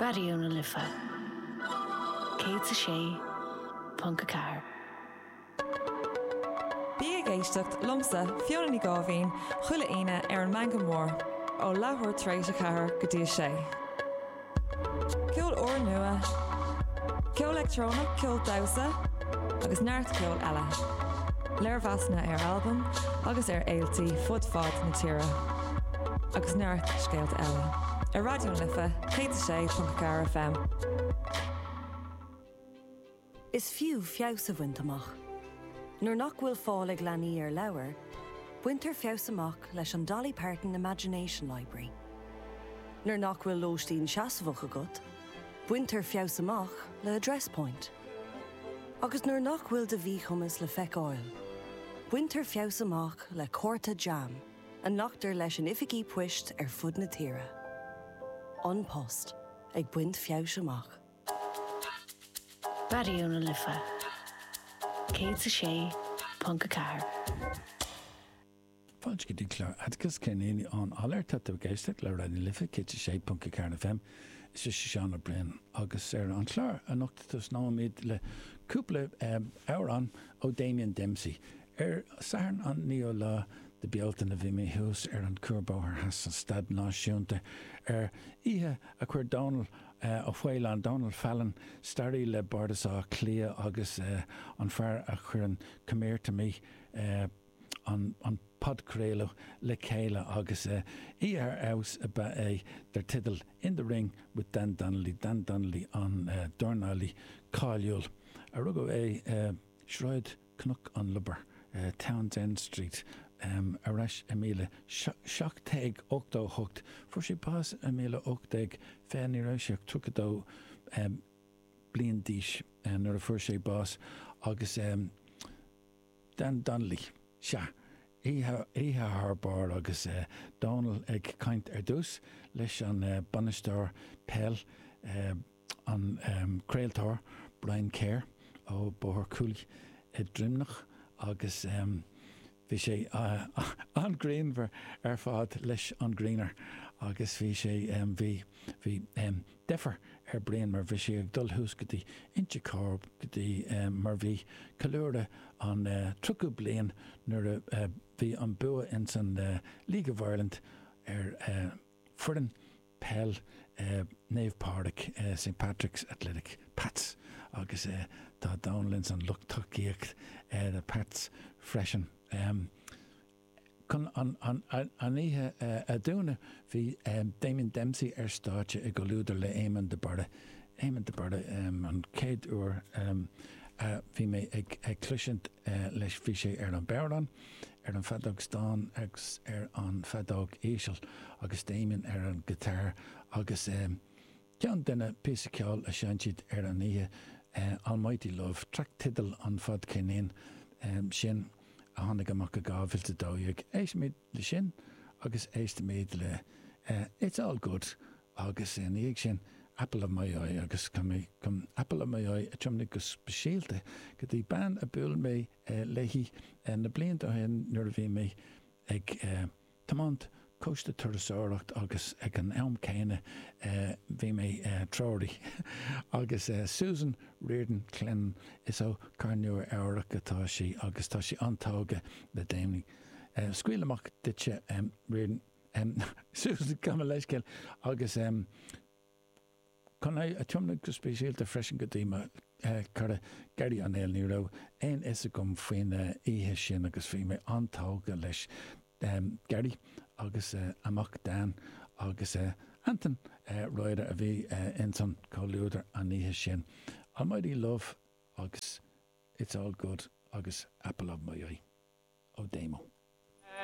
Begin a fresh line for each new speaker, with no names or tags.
Bariúna lifa. Céad sa sé, Punca Car.
Bí a géisteacht lomsa Fiona ní Gábhín chuile aine ar an Manga Mór ó láthúir tar éis a chathair go dtí sé. Ceol uair nua, ceol electrónach, ceol damhsa agus neart ceol eile. Léirmheasna ar albaim agus ar éiltí fud fad na tíre. Agus neart scéalt eile. Ar Radio Lifa, Céad sa sé, Punca Car FM.
Is fiú fios a bhaint amach. Nuair nach bhfuil fáil ag leanaí ar leabhar, buintear fios amach leis an Dolly Parton Imagination Library. Nuair nach bhfuil lóistín seasamhacha agat, buintear fios amach le Address Point. Agus nuair nach bhfuil de bhí chumas le feiceáil, buintear fios amach le Córta Jam, an nachtar leis an ificí puist ar fud na tíre. An post ag buint fios amach.
Bariúna lifa. Céad sa sé, Punca Car.
Fáilte go dtí clár, agus céine an alert at géisteach le Radio Lifa, Céad sa sé, Punca Car FM, is Seán O'Brien agus ar an clár an ochtas námid le cúpla áir an ó Damien Dempsey. Sairn an nío le de bealta na bhí mé hús ar an curbáthar has an stad náisiúnta ihe a chuir Donald ó Bhaile an Donald Fallon starí le bardasá clia agus an fear a chuir an cuméirta mí an podcréile le céile agus ar aus der title In the Ring with Dan Donnelly an Dornally Cáiliúil a rugó Shroud Cnook an Lubber Townsend Street areis Emile seachtag 8 for sé pas Emile 8 féin iréisiach tucadó blian díis nuair a fuair sé bás agus Dan Donnelly se ihe thbar agus Donald ag caint ar dús leis an banistóir Pell an Crailtóir Brian Kerr ó Bóthar Cúlaí drimnach agus bhí sé an Greenver ar fád leis an Greener agus bhí sé bhí defer ar blian mar bhí sé ag dul hús go dtí inti corb go dtí mar bhí calúra an trucú blian nuair bhí an bua in san League of Ireland ar Furin Pell Nave Park St. Patrick's Athletic Pats agus tá downlands an luchtachíocht the Pats freshen chun an ihe a dúna bhí Damien Dempsey ar státe ag go lúidir le Éamon de Barda an céad uair bhí mé ag cluisiint leis bhí sé ar an Bearlan ar an fadóg Stán agus ar an fadóg Éisiil agus Damien ar an gitar agus cean duine píosa ceáil a seansiad ar an ihe Almighty Love track title an fad cénéan sin a tháinig amach a gábhailte dóigh éismid le sin agus éismid le It's All Good agus níag sin Apple of My Eye agus cum Apple of My Eye a teamnig go spéisialta go dtí ban a buil mé leihí na blianta hen nuair a bhí mé ag tamant cóiste turasóireacht agus ag an elm céine bhí mé tróirí agus Susan Reardon Clenn is ó carniúir áireach atá sí agus tá sí antága le déimnig scuil amach duite Reardon Susan cama leisceil agus chun a teamnig go spéisialta freisin go dtí cara geirí an éil ní rah éon is a gom faoin ihe sin agus bhí mé antága leis geirí agus amach Dan agus Anton roiide a bhí in san cáiliúidir an ihe sin Almighty Love agus It's All Good agus Apple of My Eye ó Damo.